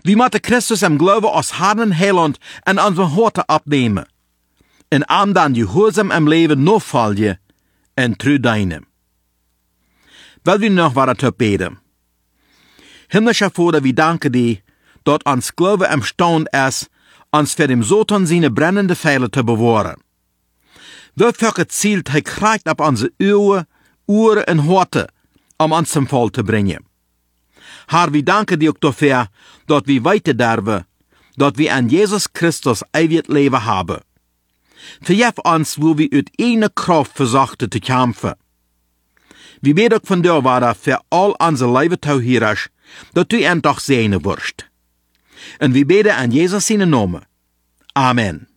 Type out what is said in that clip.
Wir moeten Christus im Glauben als Herrn und Heiland in unsere Horten abnehmen. En am dan gehorsam im Leben nachfolgen en trouw deinen. Will wir noch weiter beten. Himmlischer Vater, wir danken dir, dass uns Glaube im Stand ist, uns für dem Satan seine brennende Pfeile zu bewahren. Wofür gezielt er kriegt auf unsere Ohren und Horten, uns zum Fall zu bringen. Herr, wir danken dir auch dafür, dass wir weiter dürfen, dass wir an Jesus Christus ewig Leben haben. Vergib uns, wo wir uit eine Kraft versuchten zu kämpfen. Wir beten auch von dir, Vater, für all unsere Leben tauhirisch, dass du ihn doch sehen wirst. Und wir beten an Jesus seinen Namen. Amen.